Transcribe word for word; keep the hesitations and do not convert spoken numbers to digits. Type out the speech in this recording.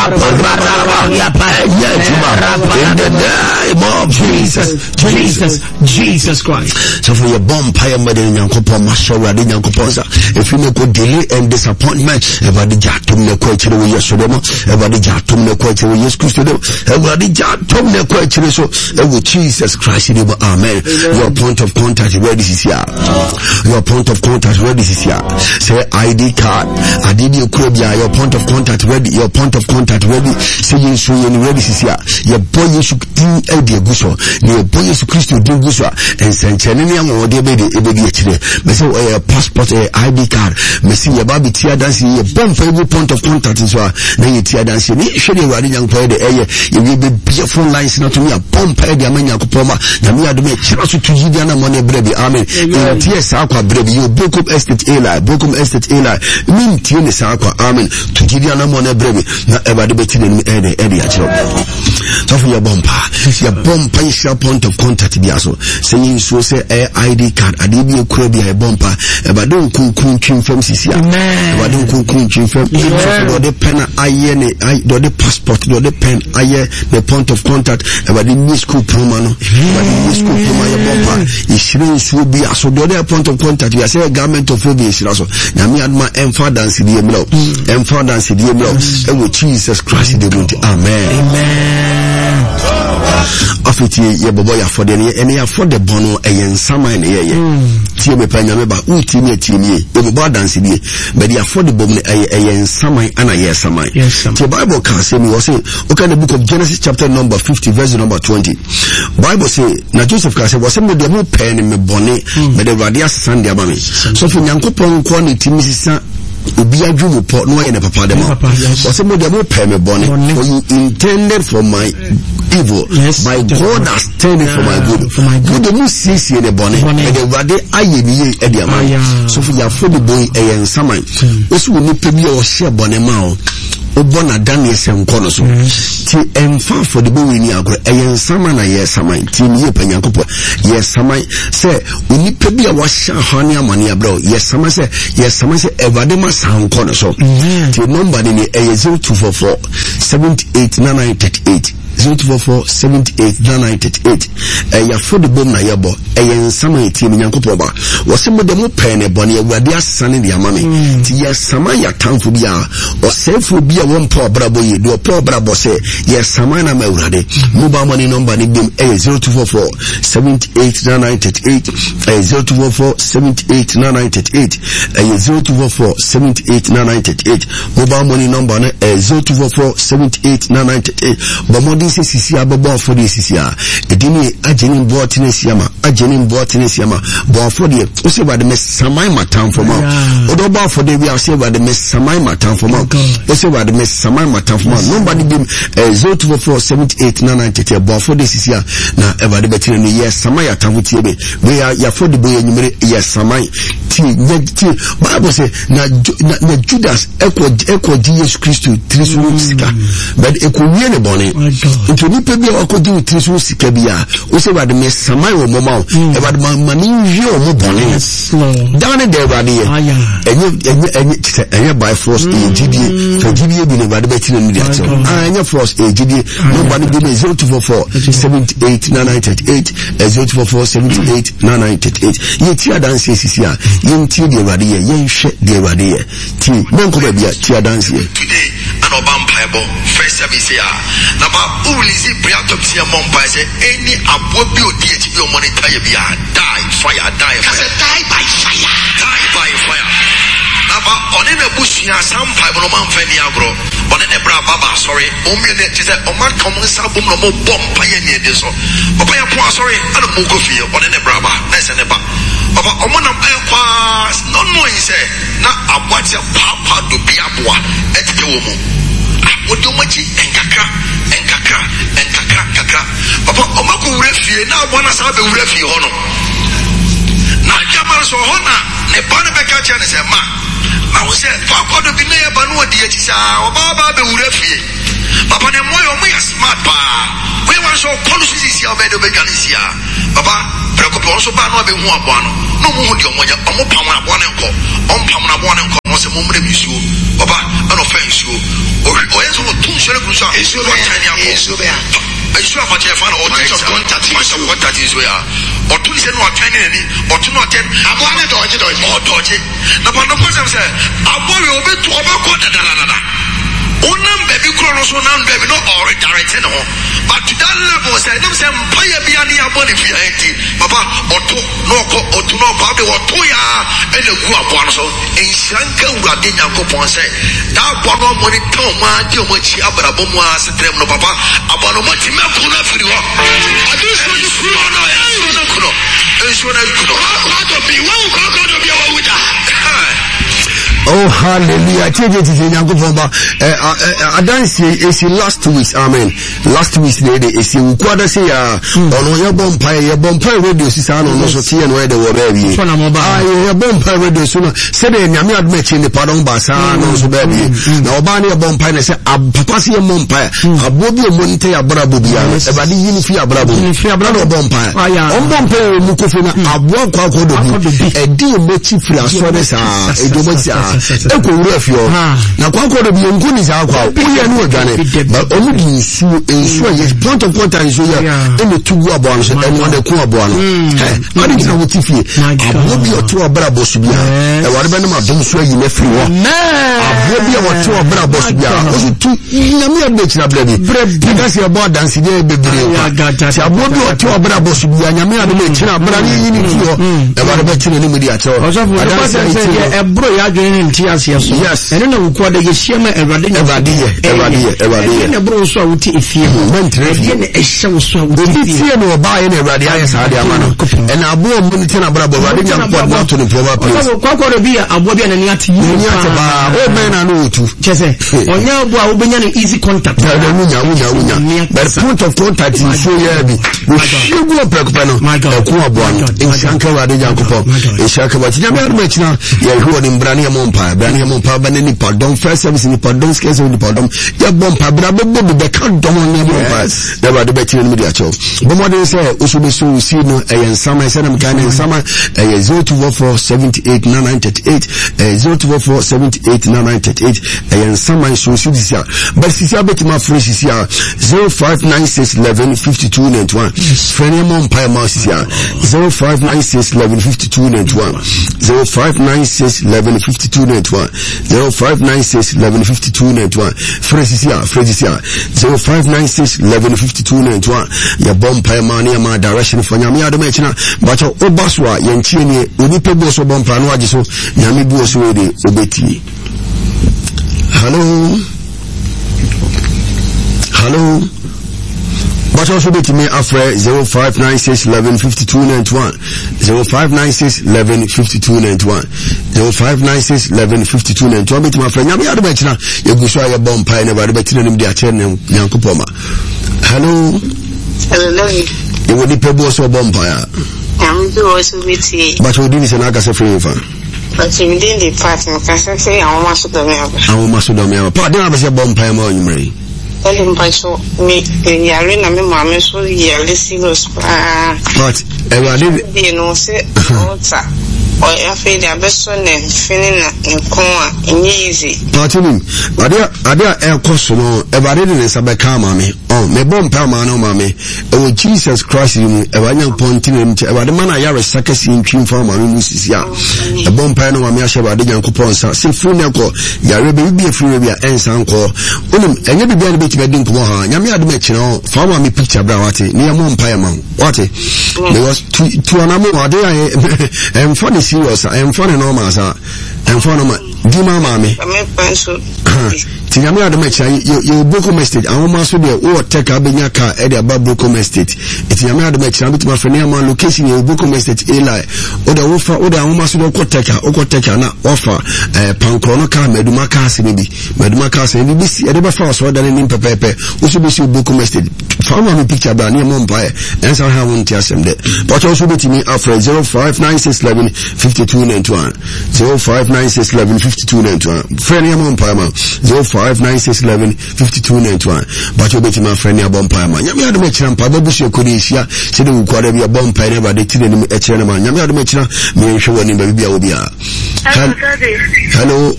in the name of Jesus, Jesus, Jesus Christ. So for your bomb pie mother in Yankopo, Mashawa, in Yankoposa, if you make delay and disappointment, everybody jatum the question with your sodoma, everybody jatum the question with your Christo, everybody jatum the question so with Jesus Christ, amen. Your point of contact, where this is here. Your point of contact, where this is here. Say I D card, I did your crobia, your point of contact ready, your point of contact ready, say you show you ready this is here. Your boy you should do a dear guso, your boy you should Christo do guso, and send Chananian or the baby, a baby today. Messi a passport, a I D card, Messi your baby tear dancing, your bomb for every point of contact is why then you tear dancing. Should you running young player the air, you will be beautiful lines not to me a bomb pay the Amania Kupoma, Namia to make chance to Gidiana money brevi, amen. In T S Aqua brevi, you book up estate Eli, book up estate Eli, mean Tienis Aqua, amen, to Gidiana money brevi, not ever debated in Eddie Eddie at your so for your bumper, your bumper is your point of contact, Biaso, saying so say a I D card, a D B O crabby, a bumper, but don't cool cool chin from Sisia, but don't cool cool chin from the pen, I do the passport, do the pen, I the point of contact, about the new school promo, but the new school promo, your bumper is shrinks will be so do the point of contact, you say a garment of obedience, also. Now me and my enfadance in the emlo, enfadance in the emlo, and with Jesus Christ, they will, amen. Amen. Afiti ye bobo ya for the any afford the bono e yen sama ne ye ye tie me panya me ba uti me tie me e bobo dance die but the afford the bono e yen sama ana ye sama. The Bible can say me was say okay the book of Genesis chapter number fifty verse number twenty. Bible say na Joseph can say was me de mo pen me bone me the radia sande aba me so for Nyankopon ko ne timi sisa Ubi adwumu po no ene papa dem. Ose mo de mo pay me bone for you intended for my evil. Yes, my God has turned it for my good. For my good mu sisi ne bone. E de wade aye ni ye e de ama. So for ya for the boy e yen saman. Osu ni pe bi o share bone ma o. Obona Daniel Senkono so. Ti emfa for the boy ni agro e yen saman na ye saman. Ti ni ye panyankopo. Ye saman say uni pe bi a wa share hani amani abro. Ye saman say ye saman say evade ma sankono so. Ti number ni e zero two four four seven eight nine nine eight eight. zero two four four seven eight nine nine eight eight. Eh ya for the bomb na yebo eh yen sama eti mi nyankopɔ ba wo se mo de mo pɛ ne bɔne awurade asane de ama me ti ya sama ya tamfo bia o sefo bia wo mpa obrabo ye de opa obrabo se ya sama na ma awurade mobile money number ni bim eh zero two four four seven eight nine nine eight eight eh zero two four four seven eight nine nine eight eight eh zero two four four seven eight nine nine eight eight mobile money number na eh zero two four four seven eight nine nine eight eight ba mo se sisi ababo for the sisi a edini ageni bo tinesiama ageni bo tinesiama bo for the o se ba de mesamai matam for ma o do ba for the we say ba de mesamai matam for ma o se ba de mesamai matam for ma nobody be zero two four four seven eight nine nine eight bo for the sisi a na eba de betire no yes samai atam tie be we ya for the boy nyimere yes samai ti ti Bible say na na Judas eko eko Jesus Christ trisu sika but eko wie ne bone into ni pe bia akodi trisu sika bia o se ba de me samai wo mama e ba de mani wie o mo bone dane de ba de enye enye enye enye by force e gidie so gidie bi ne ba de be tire ni dia so ah enye force e gidie nobody be zero two four four seven eight nine nine eight eight zero two four four seven eight nine nine eight eight ye ti adanse sisi a ye nti de ba de ye ye hwe de ba de ye ti benko ba bia ti adanse today an obam bible first service ya na ba ulizi priatopsia mompa say any abobi odi eti bi o monitor ye bia die fire die fire die by fire die by fire na ba oni na bushia sampa no man fa ni agro oni ne bra baba sorry o mi ne ti say o man come sabum no mo bompa ye ni de so papa ya po sorry ana mo go fie oni ne bra ba na se ne ba papa o mo na e kwa no no say na abwatia papa do bia boa eti wo mo odi omachi enkakra enkakra enkakra kakra papa omako wure fie na abona sa be wure fie ho no na jamar so ho na ne bana be ka cha ne se ma ma wo se papa do bi na ye ba no odi echi sa obaba be wure fie papa ne moyo mo ya smart pa we wan so policy si sia be do be kan sia papa preocupe on so ba no be hu aboa no no mo hu di omonya omo pam aboa ne nko on pam na aboa ne nko mo se mo mre misuo papa an offense o o yeso tun shere so so so be a issue of a fan or point of contact point of contact is where or to say no attending any or to not attend I want to dodge it or dodge it. Now but the person say I want you over to over da Unam baby chronos unam baby no or directing no. But to that level say no say empire be any abon if you empty. Papa or to no or to no baby or to ya and the go upon so in shanka urade nyankopon say that bono money town man di omochi abrabo mu asetrem no papa abono mochi me kuna firi ho. Adu so you firi ho no e so na kuno. E so na kuno. How to be one go go to be a wuda. Oh, hallelujah. I don't see it's last two weeks. Amen. Last week, lady, it's in quarter say, uh, on your bumpire, your bumpire radio, Sisano, no, so see and where they were baby. I, your bumpire radio, sooner, said, I'm not matching the pardon Bassa, no, so baby. Now, Barney, a bumpire, say, a papasi, a bumpire, a bobby, a monte, a brabubia, a body, unifia brabu, a brother bumpire. On bumpire, Mukufina, a walk out a deal, but chief, a sodas, a domatia. Eko urefio na kwa kwa bi nkuni za kwa uye no dwane but omu di nsu nsu ye point of contact nsu ya ene tugu abo no so ene won de ku abo no eh ade gina wo tifie abo bi oto obra bosu bia e ware be no ma dum so yi na firi wo abo bi oto obra bosu bia o so tu na mi ade kira bla bi because your board dance dey bebre si abo bi oto obra bosu bia nya mi ade le kira bra ni ni fio e ware be kira ni mu di acho e bro ya gani ntias yeso ene na wuko da yeshema erade erade erade erade ne bro so awuti efie ho mentre ne ehye so awuti efie no ba ye ne erade aye saade amano ene abo mo ni tena bra bo erade nya ko na to ne proper place ko ko ko bi abo bi na ni ati ni ati ba o men na no otu chese onya abo a wo benya ne easy contact na da munya munya munya but point of contact is so ya bi wo shego prekupa no e ko abo no e shanka erade nya ko po e shanka ba tinya me arma china ye ho ni mbrani mo mpa brani mo mpa ba ni pardon first service ni pardon skes ni pardon ya bompa bra be be be kan don ni bompa da ba de be tiri ni dia cho bo mo de say o so be so si no e yen sama se na mka na sama e zero two four four seven eight nine nine three eight e zero two four four seven eight nine nine three eight e yen sama so si disia but si sia beti ma fresh si sia zero five nine six one one five two nine one freni mo mpa ma si sia zero five nine six one one five two nine one zero five nine six one one five two nine one zero five nine six one one five two nine one Fredisia Fredisia zero five nine six one one five two nine one ya bompa mani ma direction for nyame ado me china but obaswa ye nchie ni obi pebo so bompa no age so nyame bi o so we de obeti. Hello hello but also bet me afre zero five nine six one one five two nine one zero five nine six one one five two nine one zero five nine six one one five two nine one bet my friend nyame ado bet na ye gu so ya bomb pie na ba bet na nim dia che ne yankopoma. Hello hello you would pebo so bomb pie am do also bet but we didn't say na ka se free fa but we didn't the part na ka se say awon maso do me aba awon maso do me aba pa dey na be say bomb pie ma onyumre Elim Pacho, me, yare na me mame so yare serious pa. But, everybody, you know, say, ota, or afe de abeso ne fini na nkonwa, easy. Martin, adia, adia air cost no, everybody ne sabe kama me. Oh, me bomb pa ma no mame. E wo Jesus Christ you, everybody point him, everybody man a yare sakasi in twin farm ma no sisia. E bomb pa no mame a sheba de Yankopon sa. Se free na ko, yare be bi free be ensa nko. Onum, enye bi bia be bedin ko ha nyame ade me kire fa ma me picture bra wate ne am mpa ma wate because to to anamo ade em for the serious em for the normal sa em for normal di ma ma me me penso ti nyame ade me kire you boko message awon ma so de o take abenya ka e de aba boko message ti nyame ade me kire bit ma frene ma location you boko message e lie o de wo fa o de awon ma so de ko take o ko take na offer eh pankro no ka meduma ka se bi meduma ka se bi si e de ba fa so da ni pepe also be see book message found on picture bra near Mumbai and so how won't asem there but also be to me after zero five nine six one one five two nine one zero five nine six one one five two nine one friend near Mumbai man zero five nine six one one five two nine one but you bet my friend near Mumbai man nyame ado me kira mpa babu she kodi hia se de wo kwara bia Mumbai never de tire ni e kire man nyame ado me kira me hwe woni ba bia wo bia hello